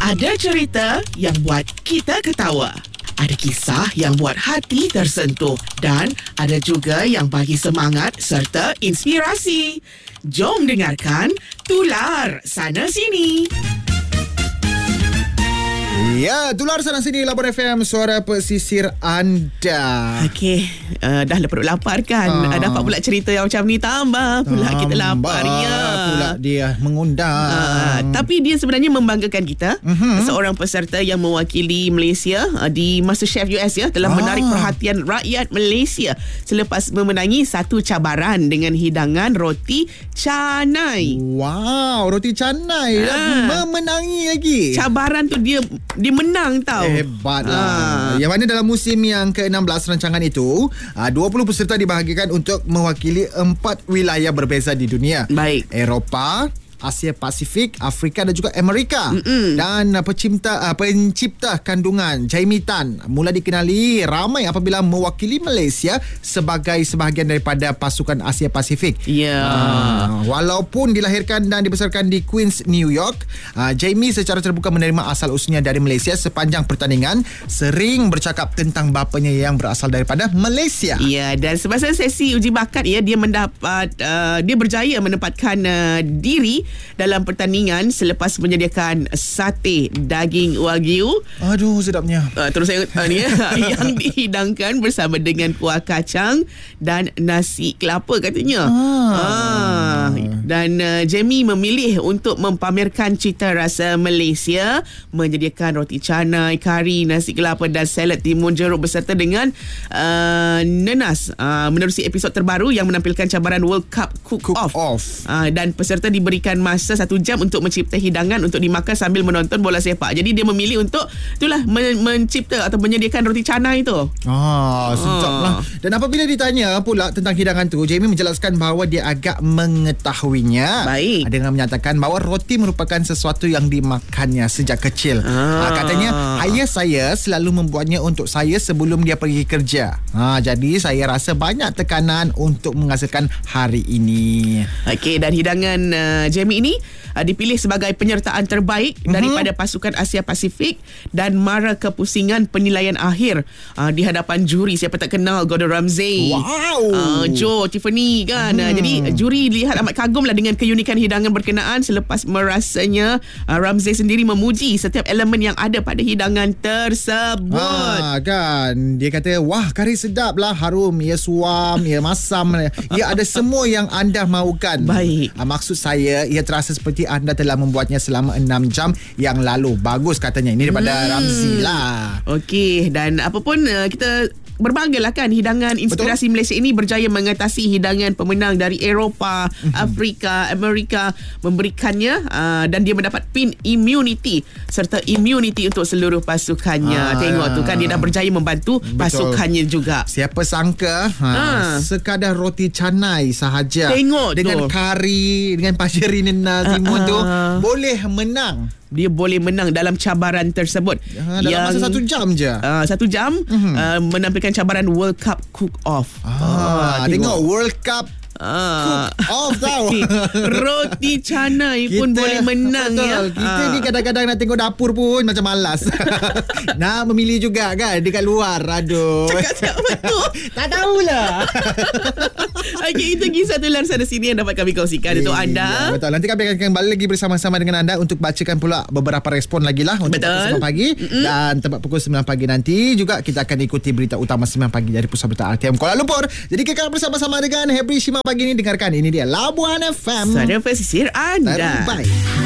Ada cerita yang buat kita ketawa. Ada kisah yang buat hati tersentuh. Dan ada juga yang bagi semangat serta inspirasi. Jom dengarkan Tular Sana Sini. Ya, Tular Sana Sini, Labor FM, suara pesisir anda. Okey, dah perut lapar kan? Dapat pula cerita yang macam ni, tambah pula kita lapar ya. Pula dia mengundang. Tapi dia sebenarnya membanggakan kita. Seorang peserta yang mewakili Malaysia di MasterChef US ya, telah menarik perhatian rakyat Malaysia selepas memenangi satu cabaran dengan hidangan roti canai. Wow, roti canai memenangi lagi. Cabaran tu dia menang tau. Hebatlah. Yang mana dalam musim yang ke-16 rancangan itu, 20 peserta dibahagikan untuk mewakili 4 wilayah berbeza di dunia. Baik. Eropah, Asia Pasifik, Afrika dan juga Amerika. Dan pencipta kandungan Jamie Tan mula dikenali ramai apabila mewakili Malaysia sebagai sebahagian daripada pasukan Asia Pasifik. Walaupun dilahirkan dan dibesarkan di Queens, New York, Jamie secara terbuka menerima asal usulnya dari Malaysia. Sepanjang pertandingan sering bercakap tentang bapanya yang berasal daripada Malaysia. Ya, dan semasa sesi uji bakat ya, dia berjaya menempatkan diri dalam pertandingan selepas menyediakan sate daging wagyu. Aduh, sedapnya. Terus saya ni yang dihidangkan bersama dengan kuah kacang dan nasi kelapa katanya. Dan Jamie memilih untuk mempamerkan cita rasa Malaysia, menyediakan roti canai, kari, nasi kelapa dan salad timun jeruk beserta dengan nenas menerusi episod terbaru yang menampilkan cabaran World Cup Cook-Off. Dan peserta diberikan masa 1 jam untuk mencipta hidangan untuk dimakan sambil menonton bola sepak. Jadi dia memilih untuk itulah mencipta atau menyediakan roti canai tu. Sedap lah. Dan apabila ditanya pula tentang hidangan tu, Jamie menjelaskan bahawa dia agak mengetahuinya. Baik. Dengan menyatakan bahawa roti merupakan sesuatu yang dimakannya sejak kecil. Katanya ayah saya selalu membuatnya untuk saya sebelum dia pergi kerja. Jadi saya rasa banyak tekanan untuk menghasilkan hari ini. Okey, dan hidangan Jamie ini dipilih sebagai penyertaan terbaik daripada pasukan Asia Pasifik dan mara kepusingan penilaian akhir di hadapan juri. Siapa tak kenal Gordon Ramsay, Joe, Tiffany kan. Jadi juri lihat amat kagumlah dengan keunikan hidangan berkenaan selepas merasanya Ramsay sendiri memuji setiap elemen yang ada pada hidangan tersebut. Kan dia kata, wah, kari sedap lah, harum, ia suam, ia masam, ia ada semua yang anda mahukan. Baik. Maksud saya, ia terasa seperti anda telah membuatnya selama 6 jam yang lalu. Bagus katanya. Ini daripada Ramzi lah. Okey, dan apa pun kita berbanggalah kan, hidangan inspirasi Malaysia ini berjaya mengatasi hidangan pemenang dari Eropah, Afrika, Amerika, memberikannya dan dia mendapat pin immunity serta immunity untuk seluruh pasukannya. Tengok tu kan, dia dah berjaya membantu pasukannya juga. Siapa sangka sekadar roti canai sahaja, tengok dengan tu, kari, dengan pasir nasi timun tu boleh menang. Dia boleh menang dalam cabaran tersebut. Dalam masa 1 jam je. 1 jam menampilkan cabaran World Cup Cook-Off. Tengok World Cup Cook-Off tau. Roti canai pun boleh menang. Betul. Kita ni kadang-kadang nak tengok dapur pun macam malas. Nak memilih juga kan dekat luar. Aduh. Cakap siapa tu? Tak tahulah. Okey, itu kisah Tular Sana Sini yang dapat kami kongsikan untuk anda. Betul. Nanti kami akan kembali lagi bersama-sama dengan anda untuk bacakan pula beberapa respon lagi lah untuk pukul 9 pagi. Dan tempat pukul 9 pagi nanti juga kita akan ikuti berita utama 9 pagi dari Pusat Berita RTM Kuala Lumpur. Jadi kekal bersama-sama dengan Hebri Shima pagi ni. Dengarkan, ini dia Labuan FM, suara pesisir anda. Terbaik.